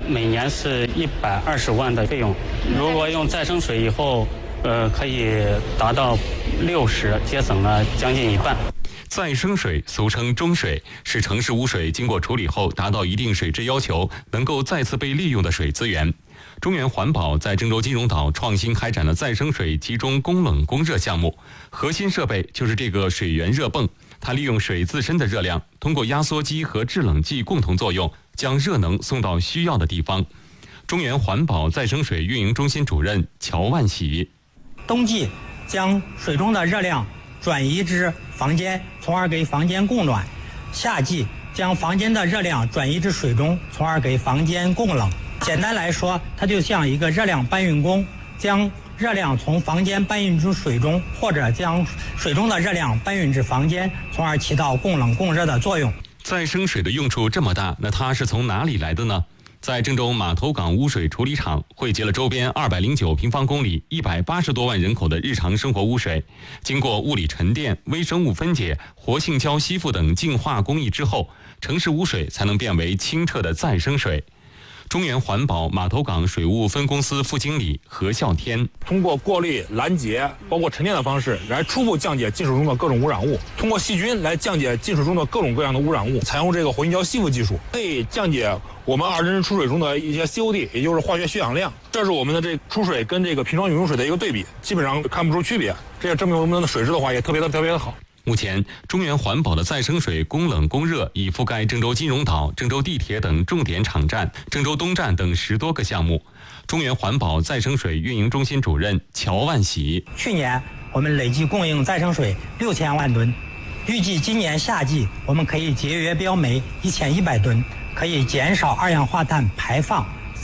每年是120万的费用。如果用再生水以后，可以达到60%，节省了将近一半。 再生水俗称中水，是城市污水经过处理后达到一定水质要求，能够再次被利用的水资源。中原环保在郑州金融岛创新开展了再生水集中供冷供热项目，核心设备就是这个水源热泵，它利用水自身的热量，通过压缩机和制冷剂共同作用，将热能送到需要的地方。中原环保再生水运营中心主任乔万喜： 冬季将水中的热量转移至房间，从而给房间供暖；夏季将房间的热量转移至水中，从而给房间供冷。简单来说，它就像一个热量搬运工，将热量从房间搬运至水中，或者将水中的热量搬运至房间，从而起到供冷供热的作用。 再生水的用处这么大，那它是从哪里来的呢？在郑州码头港污水处理厂汇集了周边209平方公里、180多万人口的日常生活污水，经过物理沉淀、微生物分解、活性胶吸附等净化工艺之后，城市污水才能变为清澈的再生水。中原环保码头港水务分公司副经理何孝天： 通过过滤、拦截，包括沉淀的方式，来初步降解进水中的各种污染物；通过细菌来降解进水中的各种各样的污染物。采用这个活性胶吸附技术，可以降解我们2真出水中的一些 COD， 也就是化学血氧量。这是我们的这出水跟这个平常饮用水的一个对比，基本上看不出区别。这也证明我们的水质的话也特别的好。 目前，中原环保的再生水供冷供热已覆盖郑州金融岛、郑州地铁等重点场站、郑州东站等10多个项目。中原环保再生水运营中心主任乔万喜： 去年我们累计供应再生水6000万吨，预计今年夏季我们可以节约标煤1100吨，可以减少二氧化碳排放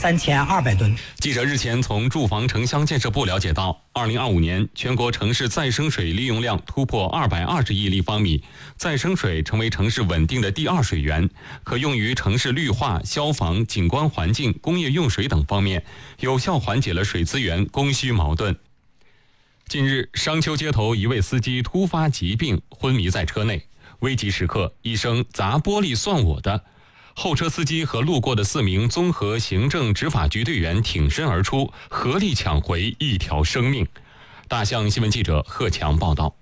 3200吨。 记者日前从住房城乡建设部了解到，2025年全国城市再生水利用量突破220亿立方米，再生水成为城市稳定的第2水源，可用于城市绿化、消防、景观环境、工业用水等方面，有效缓解了水资源供需矛盾。近日，商丘街头一位司机突发疾病，昏迷在车内，危急时刻，一声砸玻璃算我的。后车司机和路过的4名综合行政执法局队员挺身而出，合力抢回一条生命。大象新闻记者贺强报道。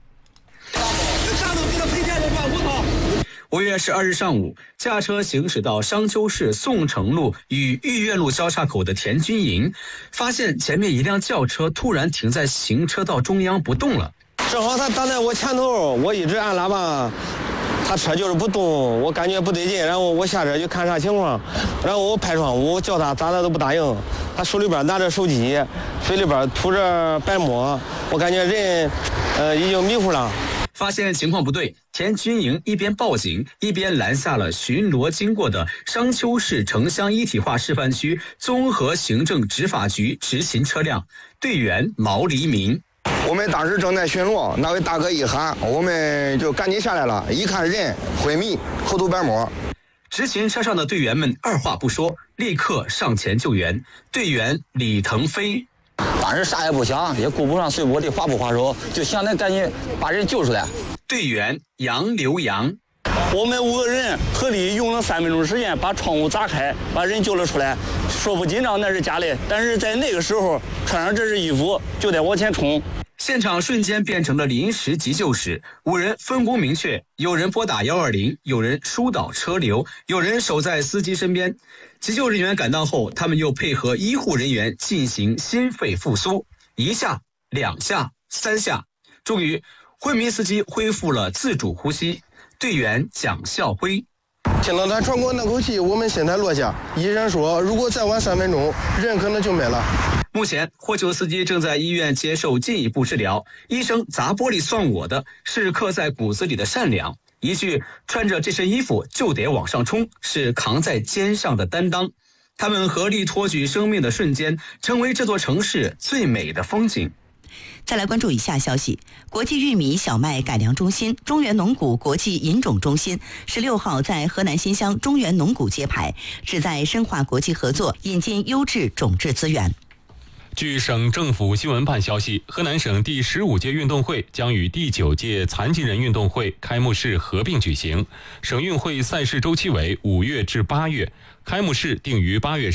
5月12日上午，驾车行驶到商丘市宋城路与御苑路交叉口的田军营，发现前面一辆轿车突然停在行车道中央不动了。 正好他挡在我前头，我一直按喇叭，他车就是不动，我感觉不对劲，然后我下车就看啥情况，然后我拍窗户，我叫他咋的都不答应，他手里边拿着手机，嘴里边吐着白沫，我感觉人已经迷糊了。 发现情况不对，田军营一边报警，一边拦下了巡逻经过的商丘市城乡一体化示范区综合行政执法局执勤车辆，队员毛黎明。 我们当时正在巡逻，那位大哥一喊，我们就赶紧下来了，一看人昏迷，口吐白沫。 执勤车上的队员们二话不说，立刻上前救援。队员李腾飞当时啥也不想，也顾不上随我的划不划手，就想着赶紧把人救出来。 队员杨刘洋， 我们5个人合力用了3分钟时间把窗户砸开，把人救了出来。说不紧张那是假的，但是在那个时候穿上这身衣服就得往前冲。 现场瞬间变成了临时急救室，5人分工明确，有人拨打120，有人疏导车流，有人守在司机身边。急救人员赶到后，他们又配合医护人员进行心肺复苏，1下、2下、3下，终于昏迷司机恢复了自主呼吸。队员蒋孝辉， 听到他喘过那口气，我们心态落下。医生说，如果再晚3分钟，人可能就没了。 目前，获救司机正在医院接受进一步治疗。医生砸玻璃算我的，是刻在骨子里的善良。一句穿着这身衣服就得往上冲，是扛在肩上的担当。他们合力托举生命的瞬间，成为这座城市最美的风景。 再来关注以下消息：国际玉米小麦改良中心、中原农谷国际引种中心16号在河南新乡中原农谷揭牌，旨在深化国际合作，引进优质种质资源。 据省政府新闻办消息，河南省第15届运动会将与第9届残疾人运动会开幕式合并举行。省运会赛事周期为5月至8月，开幕式定于8月